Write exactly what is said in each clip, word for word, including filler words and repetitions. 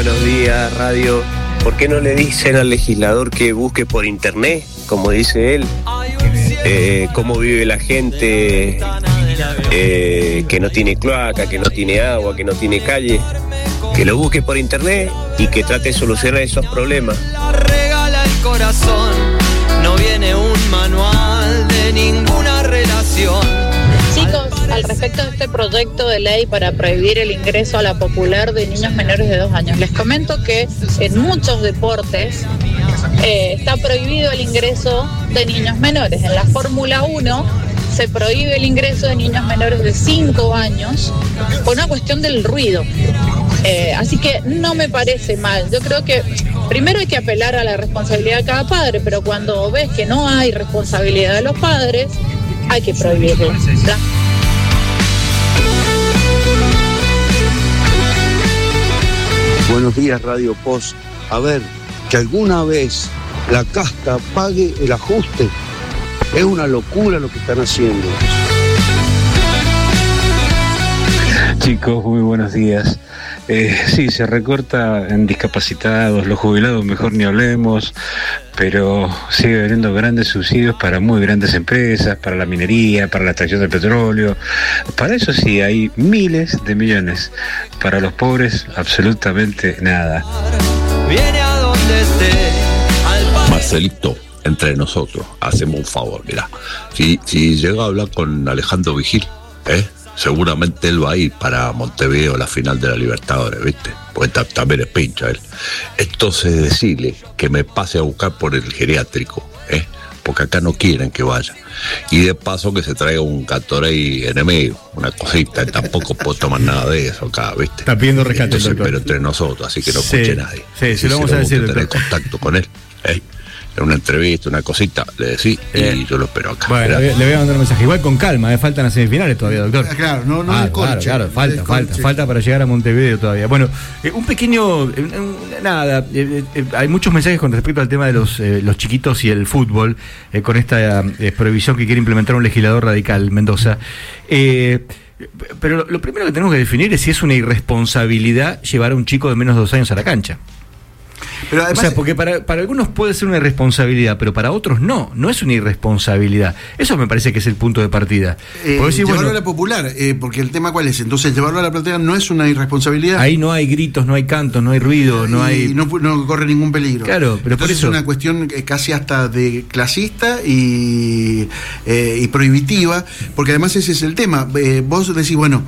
buenos días, radio. ¿Por qué no le dicen al legislador que busque por internet, como dice él, eh, cómo vive la gente eh, que no tiene cloaca, que no tiene agua, que no tiene calle? Que lo busque por internet y que trate de solucionar esos problemas. Regala el corazón, no viene un manual de ninguna relación. Chicos, al respecto de este proyecto de ley para prohibir el ingreso a la popular de niños menores de dos años, les comento que en muchos deportes eh, está prohibido el ingreso de niños menores. En la Fórmula uno se prohíbe el ingreso de niños menores de cinco años por una cuestión del ruido. Eh, así que no me parece mal. Yo creo que primero hay que apelar a la responsabilidad de cada padre, pero cuando ves que no hay responsabilidad de los padres, hay que prohibirlo, ¿ya? Buenos días, Radio Post. A ver, que alguna vez la casta pague el ajuste. Es una locura lo que están haciendo. Chicos, muy buenos días. Eh, sí, se recorta en discapacitados, los jubilados mejor ni hablemos, pero sigue habiendo grandes subsidios para muy grandes empresas, para la minería, para la extracción de petróleo. Para eso sí hay miles de millones. Para los pobres, absolutamente nada. Viene a donde esté. Marcelito, entre nosotros, hacemos un favor, mira. Si, si llega a hablar con Alejandro Vigil, ¿eh? seguramente él va a ir para Montevideo a la final de la Libertadores, ¿viste? Porque t- también es pincha él. Entonces decirle que me pase a buscar por el geriátrico, ¿eh? Porque acá no quieren que vaya. Y de paso que se traiga un Gatorade enemigo, una cosita, tampoco puedo tomar nada de eso acá, ¿viste? Está pidiendo rescate. Entonces, pero entre nosotros, así que no sí, escuche nadie. Sí, sí, lo vamos si a decir. tener contacto con él, ¿eh? En una entrevista, una cosita, le decís, eh. y yo lo espero acá. Bueno, le, le voy a mandar un mensaje. Igual con calma, ¿eh? Faltan las semifinales todavía, doctor. Claro, no, no ah, es claro, corche, claro, falta, es falta, corche. falta para llegar a Montevideo todavía. Bueno, eh, un pequeño, eh, eh, nada, eh, eh, hay muchos mensajes con respecto al tema de los, eh, los chiquitos y el fútbol, eh, con esta eh, prohibición que quiere implementar un legislador radical, Mendoza. Eh, pero lo, lo primero que tenemos que definir es si es una irresponsabilidad llevar a un chico de menos de dos años a la cancha. Pero además, o sea, porque para, para algunos puede ser una irresponsabilidad, pero para otros no, no es una irresponsabilidad. Eso me parece que es el punto de partida. Eh, decir, llevarlo bueno, a la popular, eh, porque el tema cuál es, entonces llevarlo a la platea no es una irresponsabilidad. Ahí no hay gritos, no hay cantos, no hay ruido, no y hay... no, no corre ningún peligro. Claro, pero entonces por eso... es una cuestión casi hasta de clasista y, eh, y prohibitiva, porque además ese es el tema. Eh, vos decís, bueno,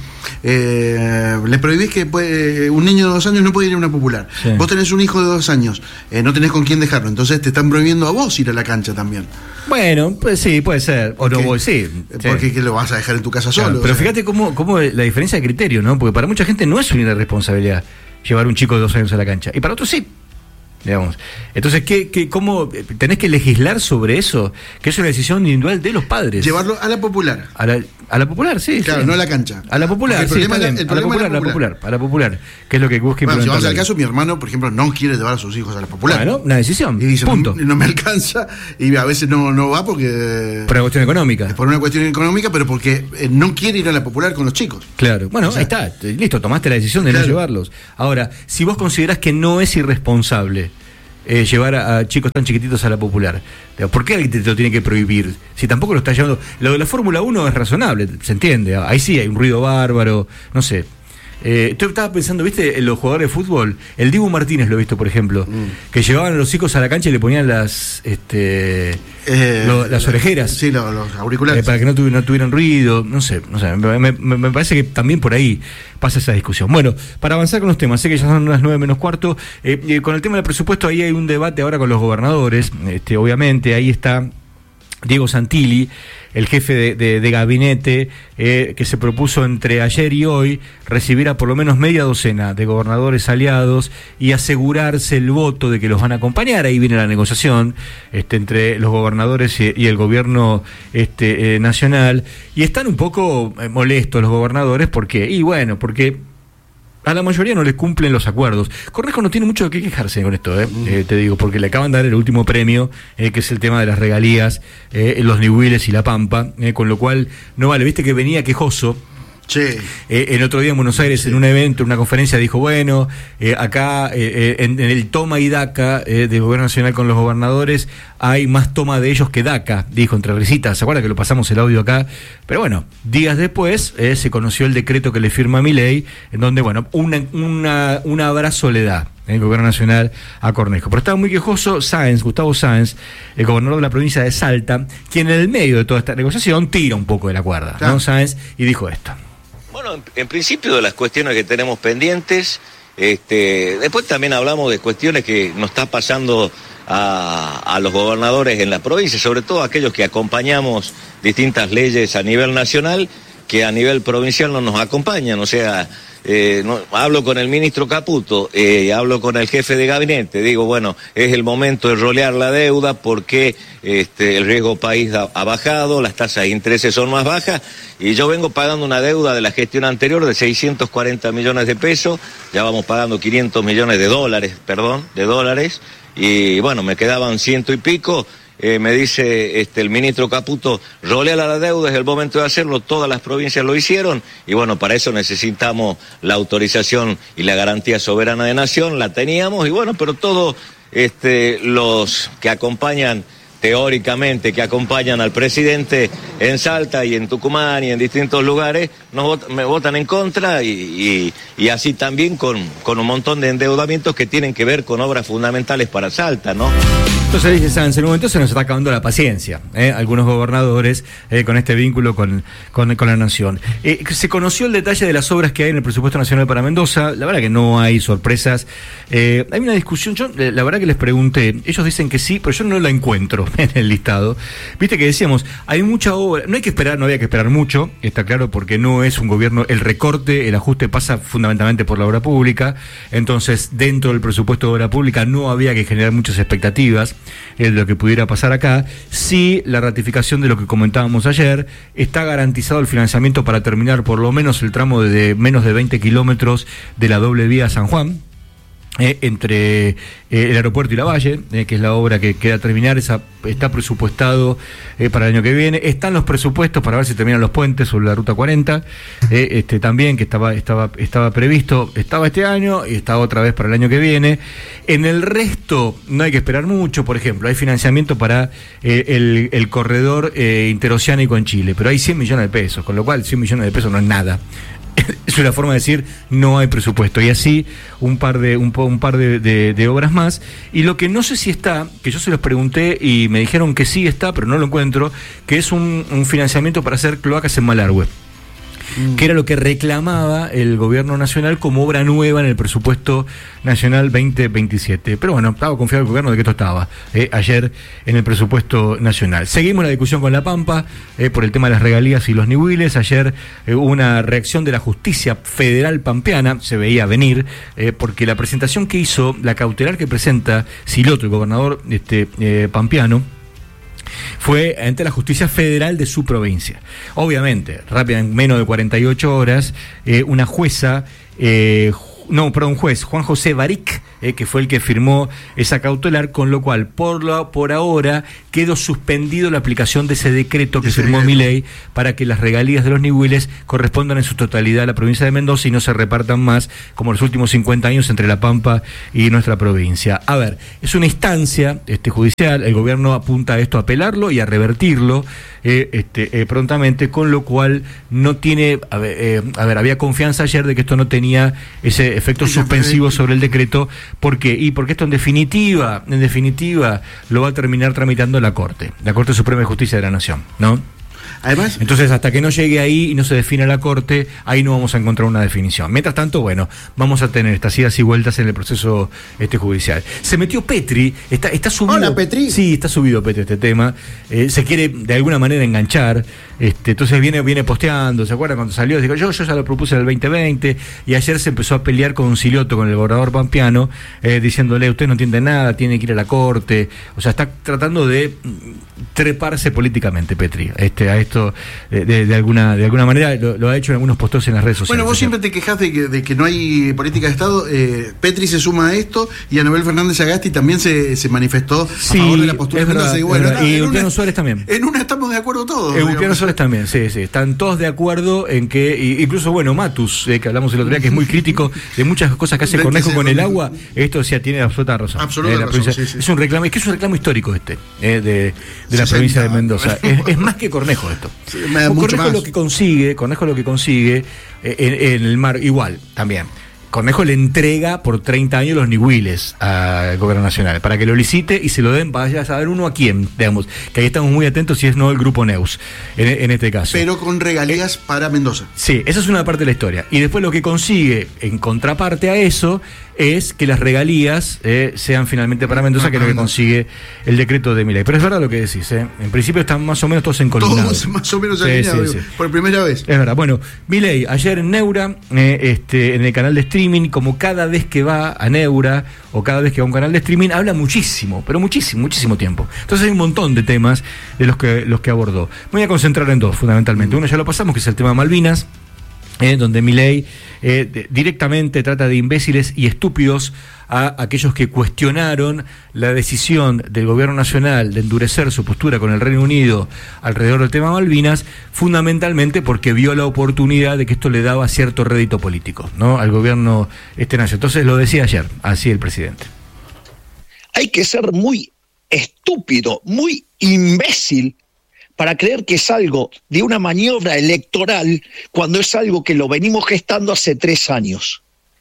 eh, le prohibís que puede, un niño de dos años no puede ir a una popular. Sí. Vos tenés un hijo de dos años, eh, no tenés con quién dejarlo, entonces te están prohibiendo a vos ir a la cancha también. Bueno, pues sí, puede ser. O no voy, sí. Porque sí. Que lo vas a dejar en tu casa solo. Claro, pero o sea. fíjate cómo, cómo la diferencia de criterio, ¿no? Porque para mucha gente no es una irresponsabilidad llevar un chico de dos años a la cancha. Y para otros sí. Digamos. Entonces, ¿qué, qué, cómo tenés que legislar sobre eso? Que es una decisión individual de los padres. Llevarlo a la popular. A la, a la popular, sí. Claro, sí. no a la cancha. A la popular, el sí, problema está la, bien. el a la popular, la popular, popular, a la popular, que es lo que busca bueno, implementar. si vamos al caso, mi hermano, por ejemplo, no quiere llevar a sus hijos a la popular. Bueno, una decisión. Y dice, punto. No, no me alcanza, y a veces no, no va porque... Por una cuestión económica. Por una cuestión económica, pero porque eh, no quiere ir a la popular con los chicos. Claro, bueno, o sea, ahí está, listo, tomaste la decisión de claro. no llevarlos. Ahora, si vos considerás que no es irresponsable Eh, llevar a, a chicos tan chiquititos a la popular, ¿por qué alguien te, te lo tiene que prohibir? Si tampoco lo está llevando. Lo de la Fórmula uno es razonable, se entiende. Ahí sí hay un ruido bárbaro, no sé. Eh, yo estaba pensando, ¿viste? En los jugadores de fútbol, el Dibu Martínez lo he visto, por ejemplo, mm. que llevaban a los hijos a la cancha y le ponían las este eh, lo, las orejeras. Sí, lo, los auriculares. Eh, para que no, tuvi, no tuvieran ruido, no sé, no sé me, me, me parece que también por ahí pasa esa discusión. Bueno, para avanzar con los temas, sé que ya son las nueve menos cuarto, eh, eh, con el tema del presupuesto ahí hay un debate ahora con los gobernadores, este, obviamente, ahí está Diego Santilli, el jefe de, de, de gabinete, eh, que se propuso entre ayer y hoy recibir a por lo menos media docena de gobernadores aliados y asegurarse el voto de que los van a acompañar. Ahí viene la negociación este, entre los gobernadores y, y el gobierno este, eh, nacional. Y están un poco eh, molestos los gobernadores porque, y bueno, porque a la mayoría no les cumplen los acuerdos. Cornejo no tiene mucho de qué quejarse con esto, ¿eh? Mm. Eh, te digo, porque le acaban de dar el último premio, eh, que es el tema de las regalías, eh, los Nihuiles y la Pampa, eh, con lo cual no vale. Viste que venía quejoso Sí. Eh, el otro día en Buenos Aires, sí. en un evento, en una conferencia, dijo, bueno, eh, acá eh, en, en el toma y daca eh, del gobierno nacional con los gobernadores, hay más toma de ellos que daca, dijo entre risitas. ¿Se acuerda que lo pasamos el audio acá? Pero bueno, días después eh, se conoció el decreto que le firma Milei, en donde, bueno, una, una, un abrazo le da el gobierno nacional a Cornejo. Pero estaba muy quejoso Sáenz, Gustavo Sáenz, el gobernador de la provincia de Salta, quien en el medio de toda esta negociación tira un poco de la cuerda, claro. ¿no, Sáenz? Y dijo esto. Bueno, en, en principio de las cuestiones que tenemos pendientes, este, después también hablamos de cuestiones que nos está pasando a, a los gobernadores en la provincia, sobre todo aquellos que acompañamos distintas leyes a nivel nacional, que a nivel provincial no nos acompañan, o sea... Eh, no, hablo con el ministro Caputo, eh, hablo con el jefe de gabinete, digo, bueno, es el momento de rolear la deuda porque este, el riesgo país ha, ha bajado, las tasas de interés son más bajas y yo vengo pagando una deuda de la gestión anterior de seiscientos cuarenta millones de pesos, ya vamos pagando quinientos millones de dólares, perdón, de dólares, y bueno, me quedaban ciento y pico. Eh, me dice este, el ministro Caputo, rolea la deuda, es el momento de hacerlo, todas las provincias lo hicieron, y bueno, para eso necesitamos la autorización y la garantía soberana de nación, la teníamos, y bueno, pero todos este, los que acompañan, teóricamente, que acompañan al presidente en Salta y en Tucumán y en distintos lugares, nos vot- me votan en contra, y, y, y así también con, con un montón de endeudamientos que tienen que ver con obras fundamentales para Salta, ¿no? Entonces dice Sáenz, en un momento se nos está acabando la paciencia, ¿eh? algunos gobernadores eh, con este vínculo con, con, con la nación. Eh, se conoció el detalle de las obras que hay en el presupuesto nacional para Mendoza, la verdad que no hay sorpresas. Eh, hay una discusión, yo la verdad que les pregunté, ellos dicen que sí, pero yo no la encuentro en el listado. Viste que decíamos, hay mucha obra, no hay que esperar, no había que esperar mucho, está claro, porque no es un gobierno, el recorte, el ajuste pasa fundamentalmente por la obra pública, entonces dentro del presupuesto de obra pública no había que generar muchas expectativas de lo que pudiera pasar acá. Sí, la ratificación de lo que comentábamos ayer, está garantizado el financiamiento para terminar por lo menos el tramo de, de menos de veinte kilómetros de la doble vía San Juan, Eh, entre eh, el aeropuerto y la Valle, eh, que es la obra que queda terminar, esa está presupuestado eh, para el año que viene. Están los presupuestos para ver si terminan los puentes sobre la ruta cuarenta, eh, este también que estaba estaba estaba previsto, estaba este año y está otra vez para el año que viene. En el resto no hay que esperar mucho, por ejemplo, hay financiamiento para eh, el, el corredor eh, interoceánico en Chile, pero hay cien millones de pesos, con lo cual cien millones de pesos no es nada. Es una forma de decir no hay presupuesto, y así un par de un, un par de, de, de obras más. Y lo que no sé si está, que yo se los pregunté y me dijeron que sí está, pero no lo encuentro, que es un, un financiamiento para hacer cloacas en Malargüe, mm. que era lo que reclamaba el gobierno nacional como obra nueva en el presupuesto nacional veinte veintisiete. Pero bueno, estaba confiado el gobierno de que esto estaba eh, ayer en el presupuesto nacional. Seguimos la discusión con La Pampa eh, por el tema de las regalías y los niwiles. Ayer eh, hubo una reacción de la justicia federal pampeana, se veía venir, eh, porque la presentación que hizo, la cautelar que presenta Siloto, el gobernador este, eh, pampeano, fue ante la justicia federal de su provincia. Obviamente, rápida, en menos de cuarenta y ocho horas, eh, una jueza, eh, no, perdón, un juez, Juan José Baric, eh, que fue el que firmó esa cautelar, con lo cual, por, lo, por ahora, quedó suspendido la aplicación de ese decreto que firmó Milei para que las regalías de los niwiles correspondan en su totalidad a la provincia de Mendoza y no se repartan más, como los últimos cincuenta años, entre La Pampa y nuestra provincia. A ver, es una instancia este, judicial, el gobierno apunta a esto, a apelarlo y a revertirlo eh, este, eh, prontamente, con lo cual no tiene, a ver, eh, a ver, había confianza ayer de que esto no tenía ese efecto suspensivo sobre el decreto. ¿Por qué? Y porque esto en definitiva, en definitiva, lo va a terminar tramitando la Corte, la Corte Suprema de Justicia de la Nación, ¿no? Además, entonces, hasta que no llegue ahí y no se defina la Corte, ahí no vamos a encontrar una definición. Mientras tanto, bueno, vamos a tener estas idas y vueltas en el proceso este judicial. Se metió Petri, está, está subido. Hola, Petri. Sí, está subido Petri este tema. Eh, se quiere de alguna manera enganchar. Este, entonces viene, viene posteando. ¿Se acuerdan cuando salió? Dijo, yo, yo ya lo propuse en el veinte veinte. Y ayer se empezó a pelear con Siloto, con el gobernador pampeano, eh, diciéndole, usted no entiende nada, tiene que ir a la Corte. O sea, está tratando de treparse políticamente, Petri, este, a esto esto de, de, de alguna de alguna manera lo, lo ha hecho en algunos posteos en las redes sociales. Bueno, vos siempre te quejás de que, de que no hay política de Estado. eh, Petri se suma a esto y Anabel Fernández Agasti también se, se manifestó sí, a favor de la postura es de verdad, Mendoza. Y, bueno, verdad. y Ulpiano una, Suárez también. En una estamos de acuerdo todos. Ulpiano Suárez también, sí, sí. Están todos de acuerdo en que, y, incluso, bueno, Matus, eh, que hablamos el otro día, que es muy crítico de muchas cosas que hace Cornejo con el agua, esto sí tiene absoluta razón. Absoluta eh, razón, sí, sí. Es un reclamo, es que es un reclamo histórico este, eh, de, de la provincia de Mendoza. Es, es más que Cornejo esto. Sí, mucho Cornejo más. lo que consigue, Cornejo lo que consigue eh, en, en el mar, igual, también. Cornejo le entrega por treinta años los Nihuiles al gobierno nacional para que lo licite y se lo den, vaya a saber uno a quién, digamos, que ahí estamos muy atentos si es no el grupo Neus, en, en este caso. Pero con regalías eh, para Mendoza. Sí, esa es una parte de la historia. Y después lo que consigue, en contraparte a eso, es que las regalías eh, sean finalmente para Mendoza, que es lo que consigue el decreto de Milei. Pero es verdad lo que decís, ¿eh? En principio están más o menos todos encolumnados. Todos más o menos alineados, sí, sí, sí. Por primera vez. Es verdad. Bueno, Milei, ayer en Neura, eh, este, en el canal de streaming, como cada vez que va a Neura, o cada vez que va a un canal de streaming, habla muchísimo, pero muchísimo, muchísimo tiempo. Entonces hay un montón de temas de los que, los que abordó. Me voy a concentrar en dos, fundamentalmente. Uno ya lo pasamos, que es el tema Malvinas, Eh, donde Milei eh, de, directamente trata de imbéciles y estúpidos a aquellos que cuestionaron la decisión del gobierno nacional de endurecer su postura con el Reino Unido alrededor del tema Malvinas, fundamentalmente porque vio la oportunidad de que esto le daba cierto rédito político, ¿no?, al gobierno este nacional. Entonces lo decía ayer, así el presidente. Hay que ser muy estúpido, muy imbécil para creer que es algo de una maniobra electoral cuando es algo que lo venimos gestando hace tres años.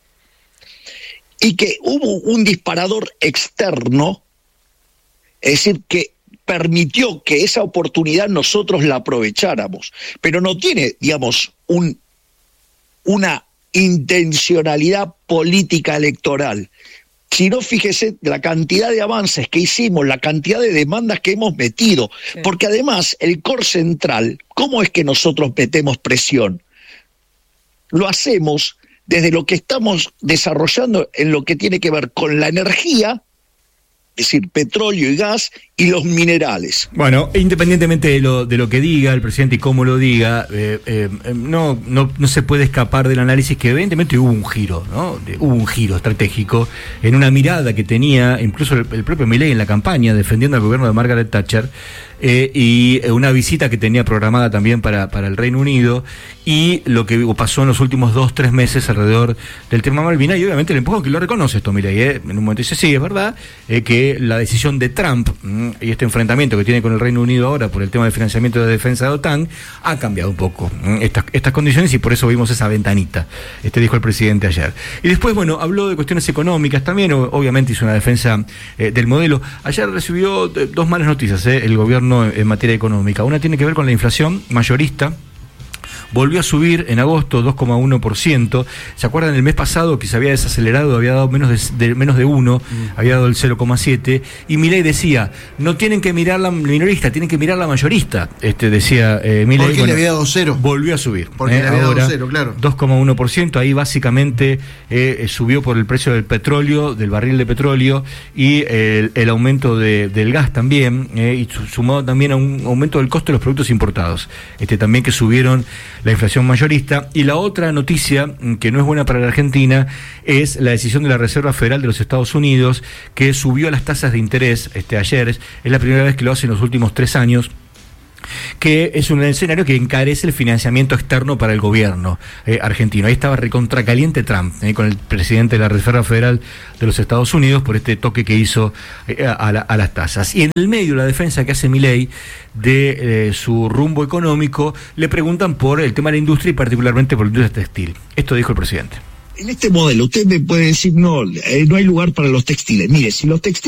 Y que hubo un disparador externo, es decir, que permitió que esa oportunidad nosotros la aprovecháramos, pero no tiene, digamos, un, una intencionalidad política electoral. Si no, fíjese la cantidad de avances que hicimos, la cantidad de demandas que hemos metido, sí. Porque además el core central, ¿cómo es que nosotros metemos presión? Lo hacemos desde lo que estamos desarrollando en lo que tiene que ver con la energía, es decir, petróleo y gas, y los minerales. Bueno, independientemente de lo de lo que diga el presidente y cómo lo diga, eh, eh, no, no, no se puede escapar del análisis que evidentemente hubo un giro, ¿no? De, hubo un giro estratégico en una mirada que tenía incluso el, el propio Milei en la campaña defendiendo al gobierno de Margaret Thatcher, eh, y una visita que tenía programada también para, para el Reino Unido, y lo que pasó en los últimos dos, tres meses alrededor del tema Malvinas, y obviamente el empujón que lo reconoce esto Milei, ¿eh? En un momento dice, sí, es verdad, eh, que la decisión de Trump mmm, y este enfrentamiento que tiene con el Reino Unido ahora por el tema del financiamiento de defensa de la OTAN ha cambiado un poco mmm, estas, estas condiciones, y por eso vimos esa ventanita, este dijo el presidente ayer. Y después, bueno, habló de cuestiones económicas también, obviamente hizo una defensa eh, del modelo. Ayer recibió eh, dos malas noticias eh, el gobierno en materia económica. Una tiene que ver con la inflación mayorista. Volvió a subir en agosto dos coma uno por ciento. ¿Se acuerdan el mes pasado que se había desacelerado, había dado menos de, de menos de uno, mm. había dado el cero coma siete? Y Milei decía, no tienen que mirar la minorista, tienen que mirar la mayorista. Este decía eh, Milei. Porque bueno, le había dado cero. Volvió a subir. Porque eh, le había ahora, dado cero, claro. dos coma uno por ciento. Ahí básicamente eh, subió por el precio del petróleo, del barril de petróleo, y el, el aumento de, del gas también, eh, y sumado también a un aumento del costo de los productos importados. Este también que subieron la inflación mayorista. Y la otra noticia que no es buena para la Argentina es la decisión de la Reserva Federal de los Estados Unidos, que subió las tasas de interés este ayer. Es la primera vez que lo hace en los últimos tres años, que es un escenario que encarece el financiamiento externo para el gobierno eh, argentino. Ahí estaba recontracaliente Trump eh, con el presidente de la Reserva Federal de los Estados Unidos por este toque que hizo eh, a, la, a las tasas. Y en el medio, la defensa que hace Milei de eh, su rumbo económico, le preguntan por el tema de la industria y particularmente por la industria textil. Esto dijo el presidente. En este modelo usted me puede decir, no, eh, no hay lugar para los textiles. Mire, si los textiles